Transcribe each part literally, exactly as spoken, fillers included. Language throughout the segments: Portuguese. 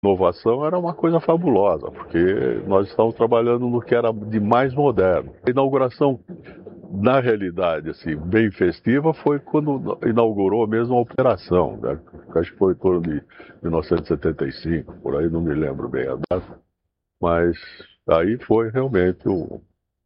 inovação era uma coisa fabulosa, porque nós estávamos trabalhando no que era de mais moderno. A inauguração, na realidade, assim, bem festiva, foi quando inaugurou mesmo a operação, né? Acho que foi em torno de mil novecentos e setenta e cinco, por aí, não me lembro bem a data, mas aí foi realmente um,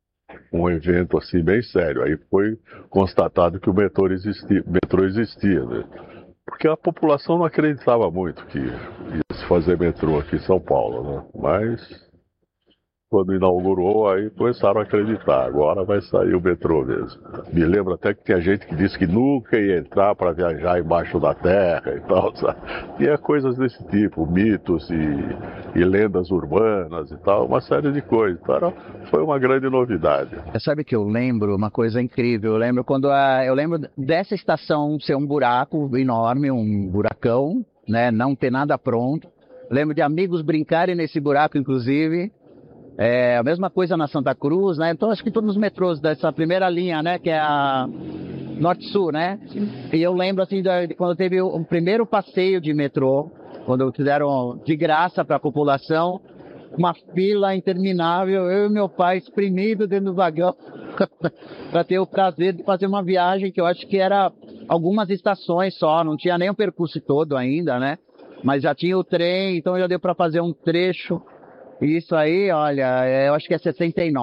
um evento assim bem sério. Aí foi constatado que o metrô existia, metrô existia, né? Porque a população não acreditava muito que ia se fazer metrô aqui em São Paulo, né? Mas quando inaugurou, aí começaram a acreditar. Agora vai sair o metrô mesmo. Me lembro até que tinha gente que disse que nunca ia entrar para viajar embaixo da terra e tal, sabe? Tinha coisas desse tipo, mitos e, e lendas urbanas e tal, uma série de coisas. Então era, foi uma grande novidade. Sabe que eu lembro uma coisa incrível? Eu lembro quando a, eu lembro dessa estação ser um buraco enorme, um buracão, né? Não ter nada pronto. Lembro de amigos brincarem nesse buraco, inclusive. É a mesma coisa na Santa Cruz, né? Então acho que todos os metrôs dessa primeira linha, né? Que é a Norte-Sul, né? E eu lembro assim de, de quando teve o, o primeiro passeio de metrô, quando fizeram de graça para a população, uma fila interminável, eu e meu pai espremido dentro do vagão para ter o prazer de fazer uma viagem que eu acho que era algumas estações só, não tinha nem o percurso todo ainda, né? Mas já tinha o trem, então já deu para fazer um trecho. Isso aí, olha, eu acho que é sessenta e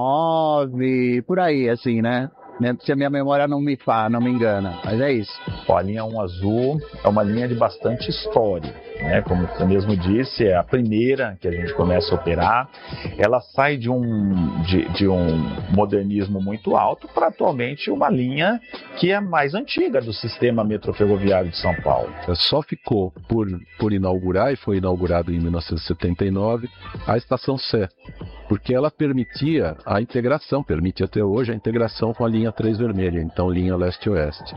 nove, por aí, assim, né? Se a minha memória não me fa, não me engana, mas é isso. A linha um Azul é uma linha de bastante história, né? Como você mesmo disse, é a primeira que a gente começa a operar. Ela sai de um, de, de um modernismo muito alto para atualmente uma linha que é mais antiga do sistema metroferroviário de São Paulo. Só ficou por, por inaugurar, e foi inaugurado em mil novecentos e setenta e nove, a Estação Sé, porque ela permitia a integração, permite até hoje a integração com a linha três vermelha, então linha leste-oeste.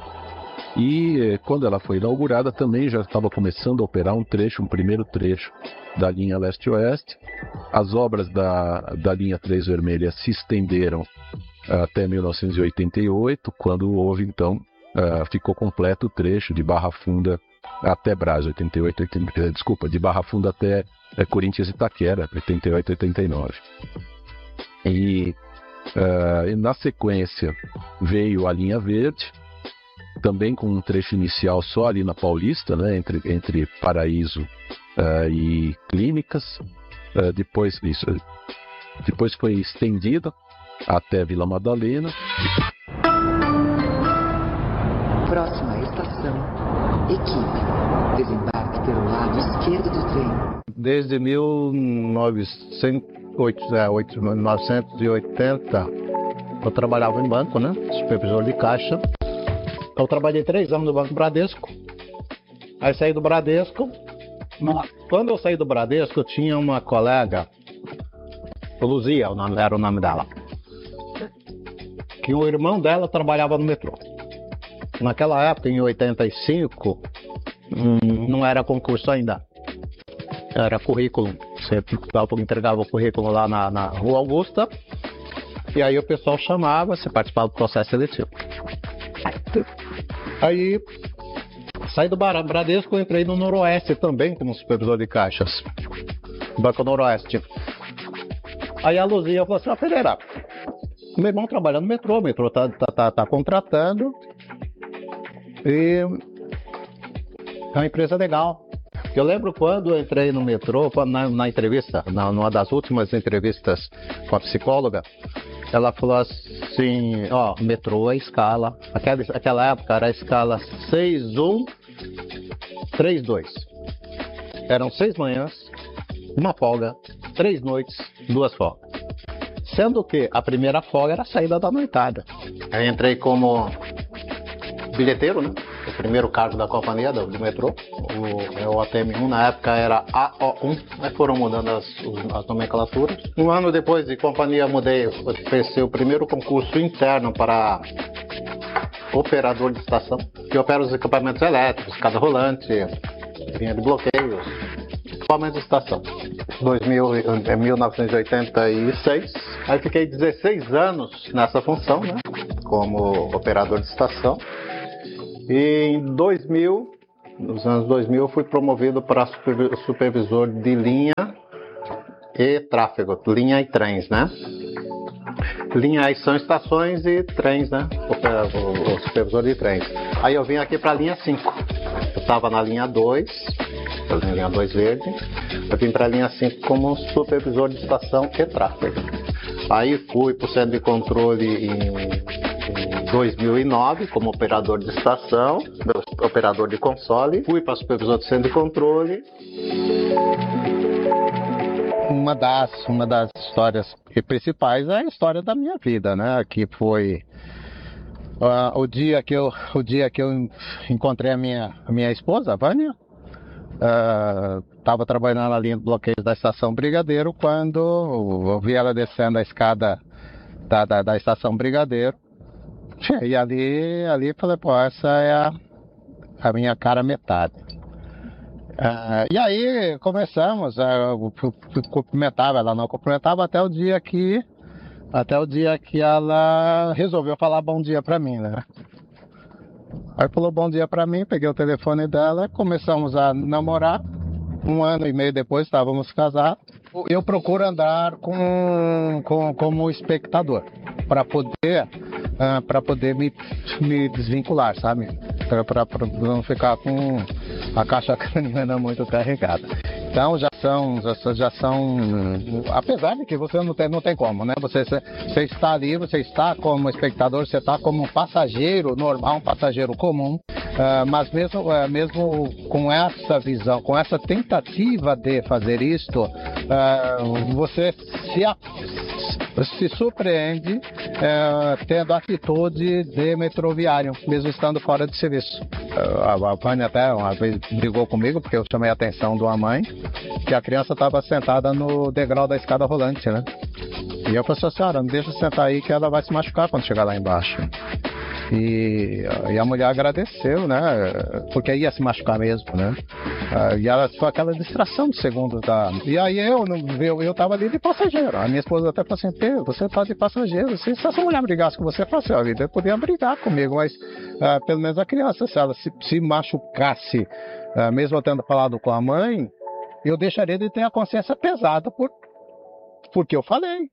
E quando ela foi inaugurada também já estava começando a operar um trecho, um primeiro trecho da linha leste-oeste. As obras da, da linha três vermelha se estenderam até mil novecentos e oitenta e oito, quando houve então, uh, ficou completo o trecho de Barra Funda até Brás, oitenta e oito, oitenta, desculpa, de Barra Funda até uh, Corinthians e Itaquera, oitenta e oito, oitenta e nove. E, uh, e na sequência veio a linha verde, também com um trecho inicial só ali na Paulista, né, entre, entre Paraíso uh, e Clínicas. Uh, depois, isso, depois foi estendida até Vila Madalena. Próxima estação, equipe. Desembarque pelo lado esquerdo do trem. Desde mil novecentos e oitenta eu trabalhava em banco, né? Supervisor de caixa. Eu trabalhei três anos no Banco Bradesco. Aí saí do Bradesco. Quando eu saí do Bradesco, eu tinha uma colega, Luzia, o nome, era o nome dela, que o irmão dela trabalhava no metrô. Naquela época, em oitenta e cinco, hum, não era concurso ainda. Era currículo. Você entregava o currículo lá na, na Rua Augusta. E aí o pessoal chamava, você participava do processo seletivo. Aí, saí do Bradesco, entrei no Noroeste também como supervisor de caixas. Banco Noroeste. Aí a Luzia falou assim: ah, Pereira, meu irmão trabalha no metrô, o metrô tá, tá, tá, tá contratando. E é uma empresa legal. Eu lembro quando eu entrei no metrô, na, na entrevista, na, numa das últimas entrevistas com a psicóloga, ela falou assim: ó, metrô é escala. Aquela, aquela época era a escala seis um três dois. Eram seis manhãs, uma folga, três noites, duas folgas. Sendo que a primeira folga era a saída da noitada. Aí entrei como bilheteiro, né? O primeiro cargo da companhia do, do metrô. O, o A T M um na época era A O um, mas foram mudando as, as nomenclaturas. Um ano depois de companhia mudei, ofereci o primeiro concurso interno para operador de estação, que opera os equipamentos elétricos, escada rolante, linha de bloqueios, equipamentos de estação. dois mil, em mil novecentos e oitenta e seis, aí fiquei dezesseis anos nessa função, né, como operador de estação. E em dois mil nos anos dois mil, eu fui promovido para supervisor de linha e tráfego, linha e trens, né? Linha aí são estações e trens, né? O, o, o supervisor de trens. Aí eu vim aqui para a linha cinco. Eu estava na linha dois, na linha dois verde. Eu vim para a linha cinco como supervisor de estação e tráfego. Aí fui para o centro de controle em, em dois mil e nove como operador de estação, operador de console. Fui para supervisor de centro de controle. Uma das, uma das histórias principais é a história da minha vida, né? Que foi uh, o dia que eu, o dia que eu encontrei a minha, a minha esposa, a Vânia. Estava uh, trabalhando na linha de bloqueio da estação Brigadeiro quando eu vi ela descendo a escada da, da, da estação Brigadeiro. E ali, ali falei, pô, essa é a, a minha cara metade. Uh, e aí começamos, eu cumprimentava, ela não cumprimentava até o dia que até o dia que ela resolveu falar bom dia pra mim, né? Aí falou bom dia pra mim, peguei o telefone dela, começamos a namorar. Um ano e meio depois estávamos casados. Eu procuro andar com, com como espectador para poder uh, para poder me, me desvincular, sabe? Para não ficar com a caixa craniana muito carregada. Então já são, já, já são, apesar de que você não tem, não tem como, né? Você, você está ali, você está como espectador, você está como um passageiro normal, um passageiro comum, uh, mas mesmo, uh, mesmo com essa visão, com essa tentativa de fazer isto, uh, você se, se surpreende uh, tendo atitude de metroviário, mesmo estando fora de serviço. Uh, a Vânia até uma vez brigou comigo, porque eu chamei a atenção de uma mãe, que a criança estava sentada no degrau da escada rolante, né? E eu falei assim, senhora, não deixa sentar aí que ela vai se machucar quando chegar lá embaixo. E, e a mulher agradeceu, né? Porque ia se machucar mesmo, né? E ela foi aquela distração de segundos da... E aí eu, eu, eu tava ali de passageiro. A minha esposa até falou assim, Pedro, você tá de passageiro. Se, se essa mulher brigasse com você, eu falei assim, a vida podia brigar comigo, mas uh, pelo menos a criança, se ela se, se machucasse, uh, mesmo eu tendo falado com a mãe, eu deixaria de ter a consciência pesada por, porque eu falei.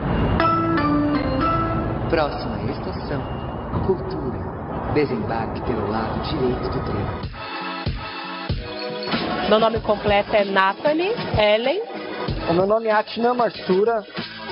Próxima estação, Cultura. Desembarque pelo lado direito do trem. Meu nome completo é Nathalie Ellen. O meu nome é Atna Marsura.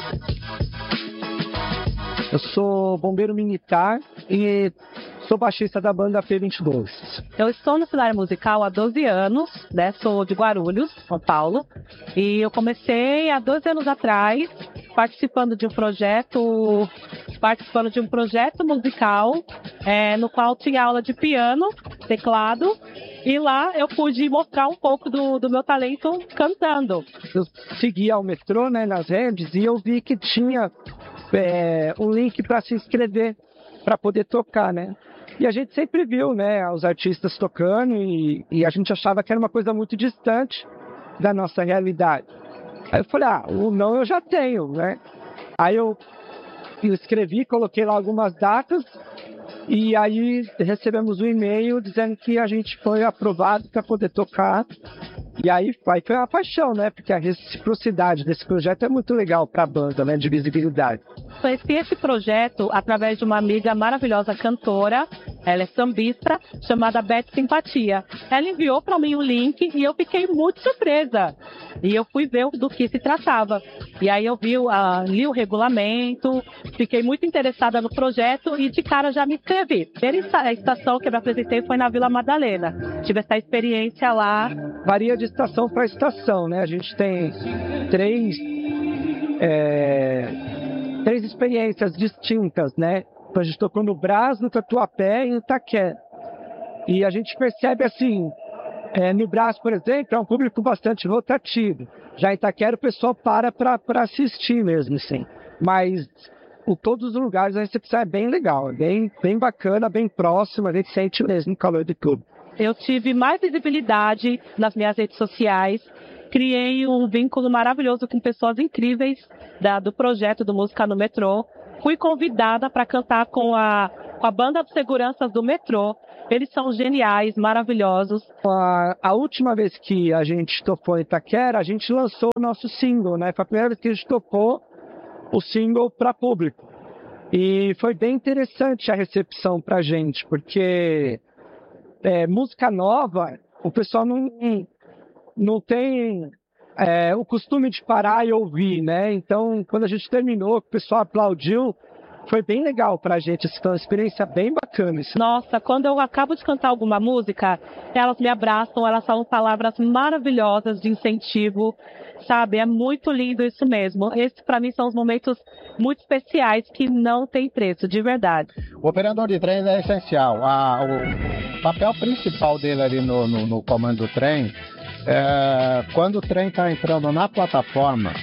Eu sou bombeiro militar e sou baixista da banda P vinte e dois. Eu estou no cenário musical há doze anos, né? Sou de Guarulhos, São Paulo. E eu comecei há doze anos atrás, participando de um projeto, participando de um projeto musical, é, no qual tinha aula de piano, teclado, e lá eu pude mostrar um pouco do, do meu talento cantando. Eu seguia o metrô, né, nas redes, e eu vi que tinha é, um link para se inscrever, para poder tocar, né? E a gente sempre viu, né, os artistas tocando e, e a gente achava que era uma coisa muito distante da nossa realidade. Aí eu falei, ah, o não eu já tenho, né? Aí eu, eu escrevi, coloquei lá algumas datas e aí recebemos um e-mail dizendo que a gente foi aprovado para poder tocar. E aí, aí foi uma paixão, né? Porque a reciprocidade desse projeto é muito legal para a banda, né? De visibilidade. Conheci esse projeto através de uma amiga maravilhosa cantora, ela é sambista, chamada Beth Simpatia. Ela enviou para mim o link e eu fiquei muito surpresa. E eu fui ver do que se tratava. E aí eu vi, uh, li o regulamento, fiquei muito interessada no projeto e de cara já me inscrevi. A primeira estação que eu me apresentei foi na Vila Madalena. Tive essa experiência lá. Varia de estação para estação, né? A gente tem três... É... Três experiências distintas, né? A gente tocou no Brás, no Tatuapé e no Itaquera. E a gente percebe assim, é, no Brás, por exemplo, é um público bastante rotativo. Já em Itaquera o pessoal para para assistir mesmo, assim. Mas por todos os lugares a recepção é bem legal, é bem, bem bacana, bem próxima, a gente sente mesmo o calor de tudo. Eu tive mais visibilidade nas minhas redes sociais. Criei um vínculo maravilhoso com pessoas incríveis da, do projeto do Música no Metrô. Fui convidada para cantar com a, com a banda de seguranças do metrô. Eles são geniais, maravilhosos. A, a última vez que a gente tocou em Itaquera, a gente lançou o nosso single, né? Foi a primeira vez que a gente tocou o single para público. E foi bem interessante a recepção pra gente, porque é, música nova, o pessoal não, não tem é, o costume de parar e ouvir, né? Então, quando a gente terminou, o pessoal aplaudiu, foi bem legal pra gente, foi uma experiência bem bacana. Isso. Nossa, quando eu acabo de cantar alguma música, elas me abraçam, elas falam palavras maravilhosas de incentivo, sabe? É muito lindo isso mesmo. Esses, pra mim, são os momentos muito especiais que não tem preço, de verdade. O operador de trem é essencial. A, o papel principal dele ali no, no, no comando do trem é quando o trem está entrando na plataforma.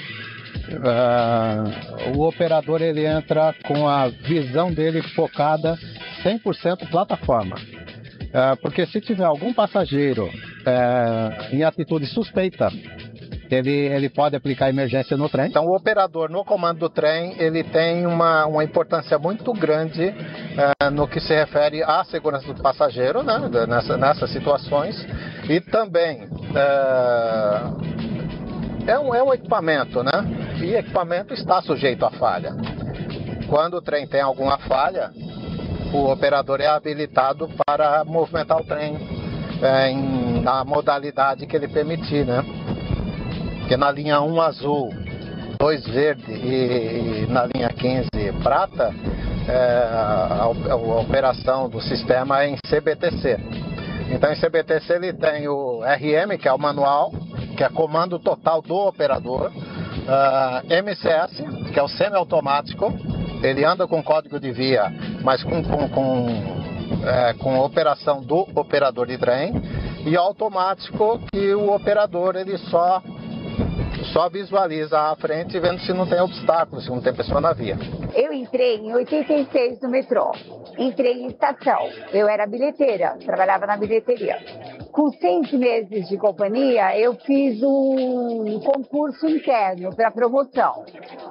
Uh, o operador ele entra com a visão dele focada cem por cento plataforma, uh, porque se tiver algum passageiro uh, em atitude suspeita, ele, ele pode aplicar emergência no trem. Então o operador no comando do trem ele tem uma, uma importância muito grande uh, no que se refere à segurança do passageiro, né, nessa, nessas situações, e também uh, É um, é um equipamento, né? E equipamento está sujeito a falha. Quando o trem tem alguma falha, o operador é habilitado para movimentar o trem é, em, na modalidade que ele permitir, né? Porque na linha um azul, dois verde e, e na linha quinze prata, é, a, a operação do sistema é em C B T C. Então em C B T C ele tem o R M, que é o manual, que é comando total do operador, uh, M C S, que é o semiautomático, ele anda com código de via, mas com, com, com, é, com operação do operador de trem, e automático, que o operador ele só, só visualiza à frente, vendo se não tem obstáculos, se não tem pessoa na via. Eu entrei em oitenta e seis no metrô, entrei em estação, eu era bilheteira, trabalhava na bilheteria. Com seis meses de companhia, eu fiz um concurso interno para promoção.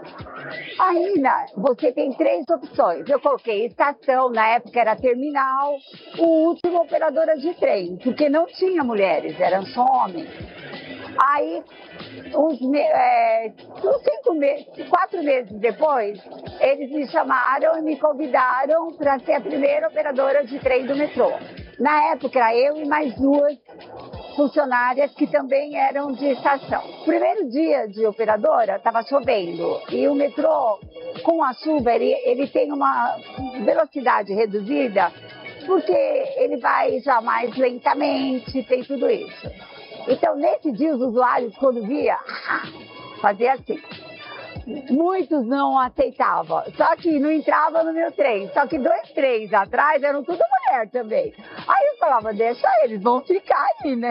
Aí, na, você tem três opções. Eu coloquei estação, na época era terminal, o último operadora de trem, porque não tinha mulheres, eram só homens. Aí, uns, é, uns cinco meses, quatro meses depois, eles me chamaram e me convidaram para ser a primeira operadora de trem do metrô. Na época, era eu e mais duas funcionárias que também eram de estação. Primeiro dia de operadora, estava chovendo, e o metrô, com a chuva, ele, ele tem uma velocidade reduzida, porque ele vai já mais lentamente, tem tudo isso. Então, nesse dia, os usuários, quando via, fazia assim. Muitos não aceitavam, só que não entrava no meu trem. Só que dois trens atrás eram tudo mulher também. Aí eu falava, deixa eles, vão ficar aí, né?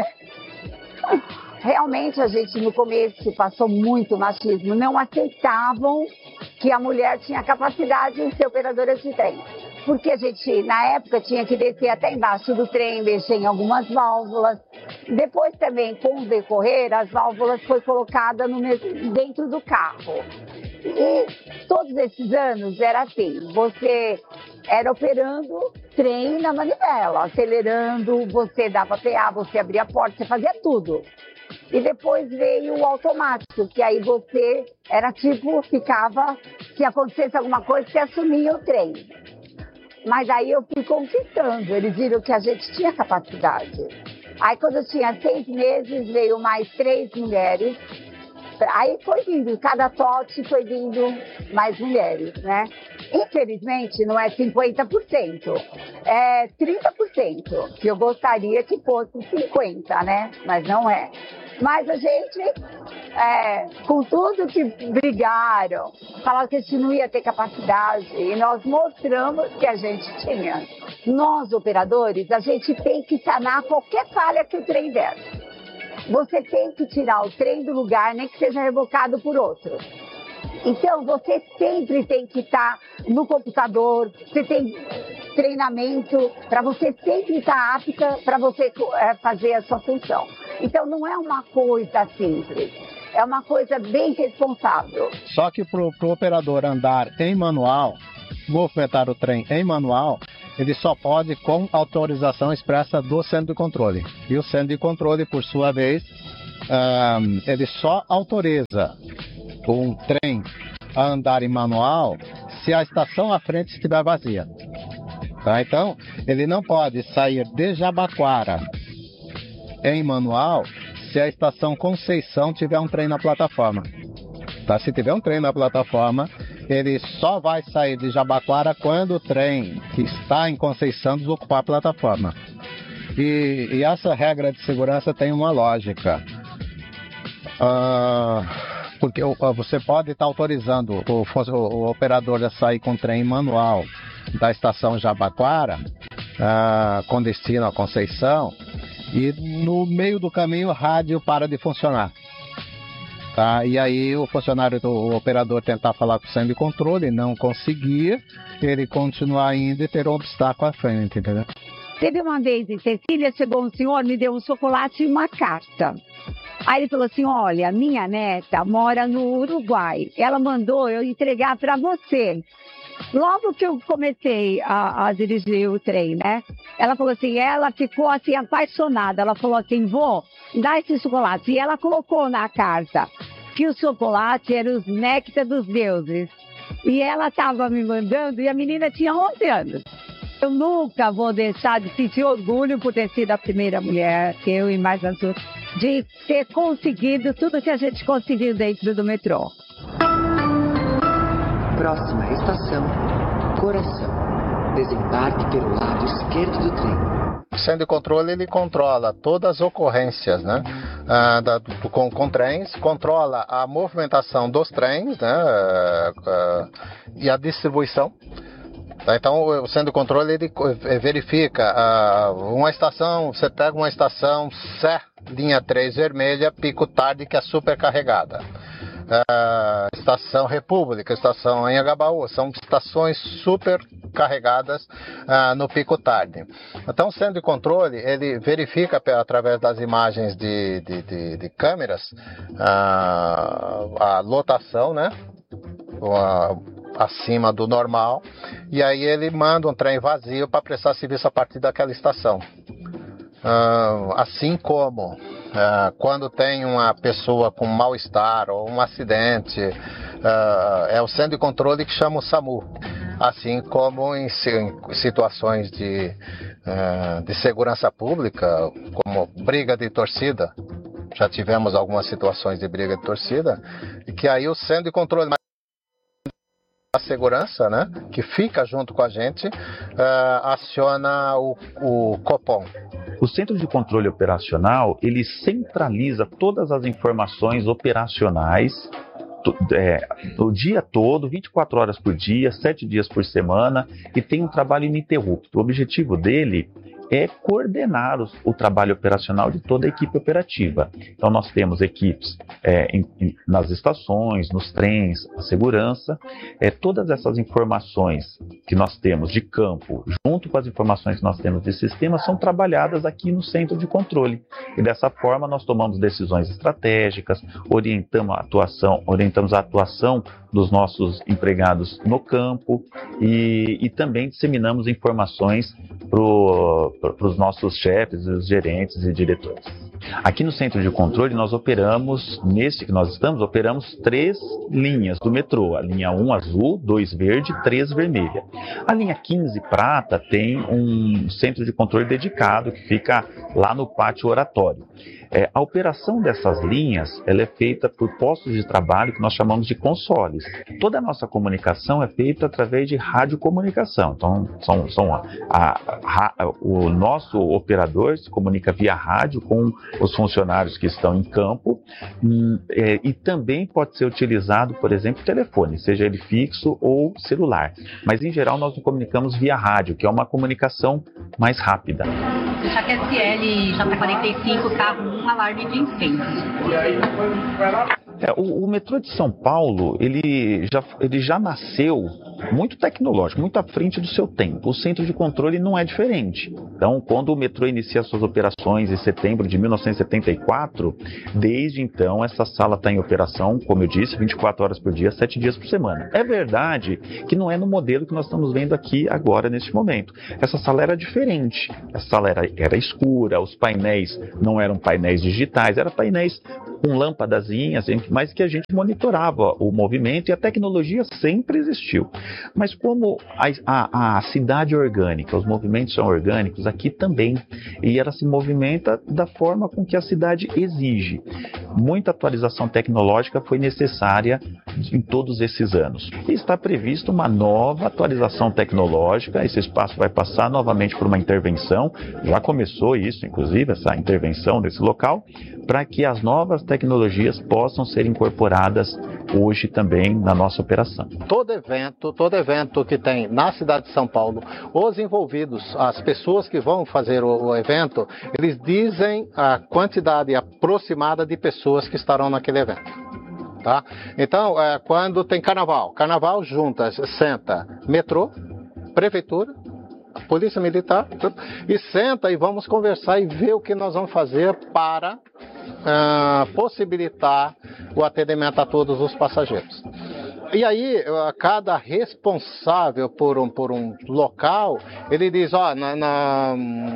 Realmente a gente no começo passou muito machismo, não aceitavam que a mulher tinha capacidade de ser operadora de trem. Porque a gente, na época, tinha que descer até embaixo do trem, mexer em algumas válvulas. Depois também, com o decorrer, as válvulas foram colocadas no mesmo, dentro do carro. E todos esses anos era assim, você era operando trem na manivela, acelerando, você dava P A, você abria a porta, você fazia tudo. E depois veio o automático, que aí você era tipo, ficava, se acontecesse alguma coisa, você assumia o trem. Mas aí eu fui conquistando, eles viram que a gente tinha capacidade. Aí quando eu tinha seis meses, veio mais três mulheres. Aí foi vindo, cada tote foi vindo mais mulheres, né? Infelizmente não é cinquenta por cento, é trinta por cento, que eu gostaria que fosse cinquenta por cento, né? Mas não é. Mas a gente, é, com tudo que brigaram, falaram que a gente não ia ter capacidade, e nós mostramos que a gente tinha. Nós, operadores, a gente tem que sanar qualquer falha que o trem der. Você tem que tirar o trem do lugar, nem que seja rebocado por outro. Então, você sempre tem que estar no computador, você tem treinamento para você sempre estar apta para você é, fazer a sua função. Então, não é uma coisa simples, é uma coisa bem responsável. Só que para o operador andar em manual, movimentar o trem em manual, ele só pode com autorização expressa do centro de controle. E o centro de controle, por sua vez, um, ele só autoriza um trem a andar em manual se a estação à frente estiver vazia. Tá? Então, ele não pode sair de Jabaquara em manual se a estação Conceição tiver um trem na plataforma. Tá? Se tiver um trem na plataforma, ele só vai sair de Jabaquara quando o trem que está em Conceição desocupar a plataforma. E, e essa regra de segurança tem uma lógica. Uh, porque uh, você pode estar autorizando o, o, o operador a sair com o trem manual da estação Jabaquara, uh, com destino a Conceição, e no meio do caminho o rádio para de funcionar. Tá? E aí o funcionário do o operador tentar falar com o centro de controle, não conseguir, ele continuar indo e ter um obstáculo à frente, entendeu? Teve uma vez em Cecília, chegou um senhor, me deu um chocolate e uma carta. Aí ele falou assim, olha, minha neta mora no Uruguai, ela mandou eu entregar para você. Logo que eu comecei a, a dirigir o trem, né? Ela falou assim, ela ficou assim apaixonada. Ela falou assim, vô, dá esse chocolate. E ela colocou na carta que o chocolate era os néctar dos deuses. E ela estava me mandando e a menina tinha onze anos. Eu nunca vou deixar de sentir orgulho por ter sido a primeira mulher, que eu e mais as outras, de ter conseguido tudo que a gente conseguiu dentro do metrô. Próxima estação, Coração. Desembarque pelo lado esquerdo do trem. O centro de controle, ele controla todas as ocorrências, né, ah, da, do, com, com trens, controla a movimentação dos trens, né, ah, ah, e a distribuição. Tá, então o centro de controle, ele verifica ah, uma estação, você pega uma estação Sé, linha três vermelha, pico tarde, que é supercarregada. Uh, estação República, estação Anhangabaú, são estações super carregadas uh, no pico tarde. Então o centro de controle, ele verifica através das imagens de, de, de, de câmeras uh, a lotação, né, uh, acima do normal, e aí ele manda um trem vazio para prestar serviço a partir daquela estação. Uh, assim como uh, quando tem uma pessoa com mal-estar ou um acidente, uh, é o centro de controle que chama o SAMU. Assim como em, em situações de, uh, de segurança pública, como briga de torcida, já tivemos algumas situações de briga de torcida, e que aí o centro de controle a segurança, né, que fica junto com a gente, uh, aciona o, o Copom. O Centro de Controle Operacional, ele centraliza todas as informações operacionais é, o dia todo, vinte e quatro horas por dia, sete dias por semana, e tem um trabalho ininterrupto. O objetivo dele é coordenar os, o trabalho operacional de toda a equipe operativa. Então nós temos equipes é, em, em, nas estações, nos trens, a segurança, é, todas essas informações que nós temos de campo, junto com as informações que nós temos de sistema, são trabalhadas aqui no centro de controle. E dessa forma nós tomamos decisões estratégicas, orientamos a atuação, orientamos a atuação dos nossos empregados no campo e, e também disseminamos informações para os nossos chefes, os gerentes e diretores. Aqui no centro de controle nós operamos, nesse que nós estamos, operamos três linhas do metrô. A linha um azul, dois verde, três vermelha. A linha quinze prata tem um centro de controle dedicado que fica lá no pátio oratório. É, a operação dessas linhas ela é feita por postos de trabalho que nós chamamos de consoles. Toda a nossa comunicação é feita através de radiocomunicação. Então, são, são a, a, a, o nosso operador se comunica via rádio com os funcionários que estão em campo e, é, e também pode ser utilizado, por exemplo, telefone, seja ele fixo ou celular. Mas, em geral, nós nos comunicamos via rádio, que é uma comunicação mais rápida. Jaque S L J quarenta e cinco, carro um, alarme de incêndio. É, o, o metrô de São Paulo, ele já, ele já nasceu muito tecnológico, muito à frente do seu tempo. O centro de controle não é diferente. Então, quando o metrô inicia suas operações em setembro de mil novecentos e setenta e quatro, desde então essa sala está em operação, como eu disse, vinte e quatro horas por dia, sete dias por semana. É verdade que não é no modelo que nós estamos vendo aqui agora, neste momento. Essa sala era diferente. Essa sala era, era escura, os painéis não eram painéis digitais, eram painéis com lâmpadazinhas, mas que a gente monitorava o movimento, e a tecnologia sempre existiu. Mas como a, a, a cidade é orgânica, os movimentos são orgânicos, aqui também, e ela se movimenta da forma com que a cidade exige. Muita atualização tecnológica foi necessária em todos esses anos. E está prevista uma nova atualização tecnológica, esse espaço vai passar novamente por uma intervenção, já começou isso, inclusive, essa intervenção desse local, para que as novas tecnologias possam ser incorporadas hoje também na nossa operação. Todo evento, todo evento que tem na cidade de São Paulo, os envolvidos, as pessoas que vão fazer o, o evento, eles dizem a quantidade aproximada de pessoas que estarão naquele evento. Tá? Então, é, quando tem carnaval, carnaval junta, senta metrô, prefeitura, polícia militar, e senta e vamos conversar e ver o que nós vamos fazer para uh, possibilitar o atendimento a todos os passageiros. E aí, cada responsável por um, por um local, ele diz, ó, na, na,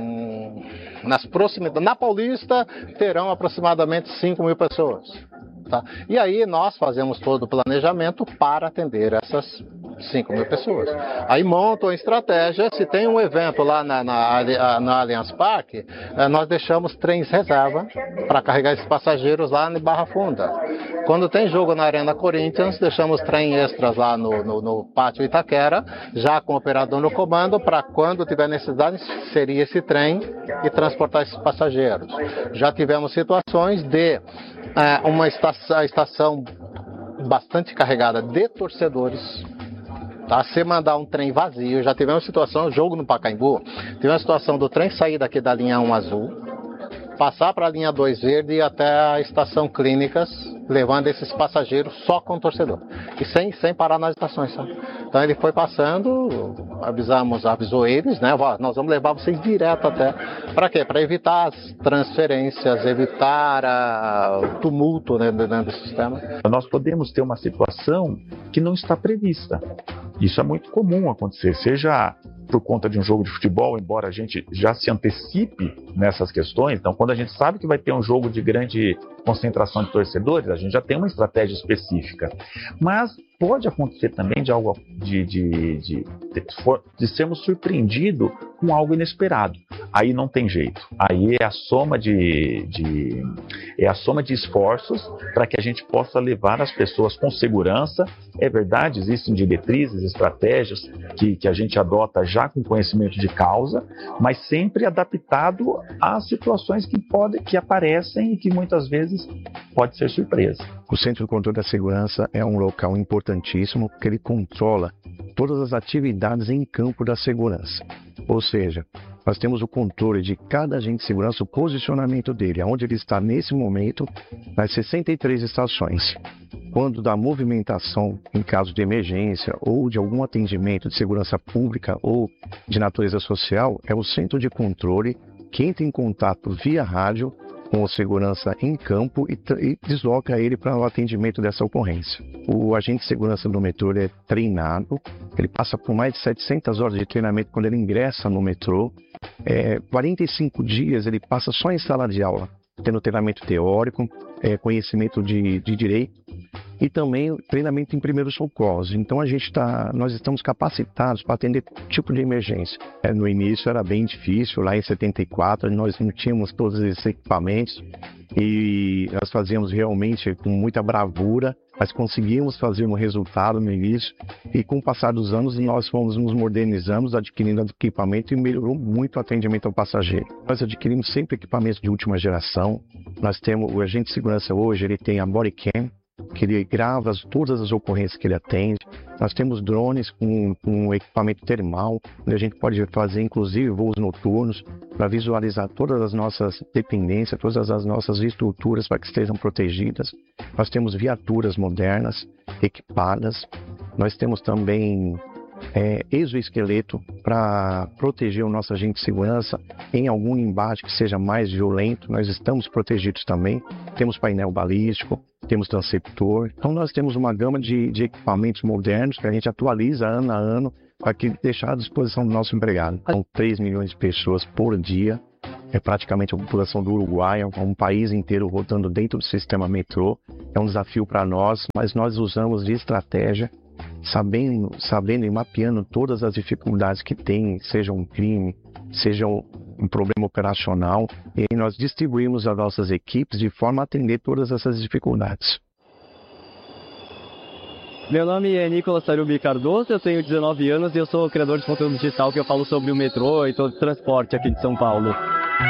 nas proximidades, na Paulista terão aproximadamente cinco mil pessoas. Tá? E aí nós fazemos todo o planejamento para atender essas cinco mil pessoas. Aí montam a estratégia, se tem um evento lá na, na, na Allianz Parque, nós deixamos trens reserva para carregar esses passageiros lá em Barra Funda. Quando tem jogo na Arena Corinthians, deixamos trem extras lá no, no, no Pátio Itaquera, já com o operador no comando, para quando tiver necessidade, inserir esse trem e transportar esses passageiros. Já tivemos situações de é, uma estação, estação bastante carregada de torcedores, tá? Se mandar um trem vazio, já tivemos situação, jogo no Pacaembu, tivemos a situação do trem sair daqui da linha um azul, passar para a linha dois verde e até a estação Clínicas, levando esses passageiros só com o torcedor. E sem, sem parar nas estações, sabe? Então ele foi passando, avisamos, avisou eles, né? Nós vamos levar vocês direto até. Para quê? Para evitar as transferências, evitar a, o tumulto, né, dentro do sistema. Nós podemos ter uma situação que não está prevista. Isso é muito comum acontecer, seja por conta de um jogo de futebol, embora a gente já se antecipe nessas questões. Então, quando a gente sabe que vai ter um jogo de grande concentração de torcedores, a gente já tem uma estratégia específica. Mas pode acontecer também de algo de, de, de, de, de sermos surpreendidos com algo inesperado. Aí não tem jeito. Aí é a soma de, de, é a soma de esforços para que a gente possa levar as pessoas com segurança. É verdade, existem diretrizes, estratégias que, que a gente adota já com conhecimento de causa, mas sempre adaptado às situações que, pode, que aparecem e que muitas vezes pode ser surpresa. O Centro de Controle da Segurança é um local importantíssimo porque ele controla todas as atividades em campo da segurança. Ou seja, nós temos o controle de cada agente de segurança, o posicionamento dele, onde ele está nesse momento, nas sessenta e três estações. Quando da movimentação em caso de emergência ou de algum atendimento de segurança pública ou de natureza social, é o centro de controle que entra em contato via rádio com o segurança em campo e, e desloca ele para o atendimento dessa ocorrência. O agente de segurança do metrô ele é treinado, ele passa por mais de setecentas horas de treinamento quando ele ingressa no metrô. É, quarenta e cinco dias ele passa só em sala de aula, tendo treinamento teórico, é, conhecimento de, de direito e também treinamento em primeiros socorros. Então a gente tá, nós estamos capacitados para atender tipo de emergência. É, no início era bem difícil, lá em setenta e quatro nós não tínhamos todos esses equipamentos e nós fazíamos realmente com muita bravura, mas conseguimos fazer um resultado no início e com o passar dos anos nós fomos nos modernizando, adquirindo equipamento e melhorou muito o atendimento ao passageiro. Nós adquirimos sempre equipamentos de última geração. Nós temos o agente de segurança hoje, ele tem a bodycam, que ele grava todas as ocorrências que ele atende. Nós temos drones com, com equipamento termal, onde a gente pode fazer inclusive voos noturnos para visualizar todas as nossas dependências, todas as nossas estruturas para que estejam protegidas. Nós temos viaturas modernas, equipadas. Nós temos também é, exoesqueleto para proteger o nosso agente de segurança em algum embate que seja mais violento. Nós estamos protegidos também. Temos painel balístico, temos transceptor. Então nós temos uma gama de, de equipamentos modernos que a gente atualiza ano a ano para que deixar à disposição do nosso empregado. São três milhões de pessoas por dia. É praticamente a população do Uruguai, é um país inteiro rodando dentro do sistema metrô. É um desafio para nós, mas nós usamos de estratégia, sabendo, sabendo e mapeando todas as dificuldades que tem, seja um crime, seja um, um problema operacional, e nós distribuímos as nossas equipes de forma a atender todas essas dificuldades. Meu nome é Nicolas Sarubi Cardoso, eu tenho dezenove anos e eu sou criador de conteúdo digital que eu falo sobre o metrô e todo o transporte aqui de São Paulo.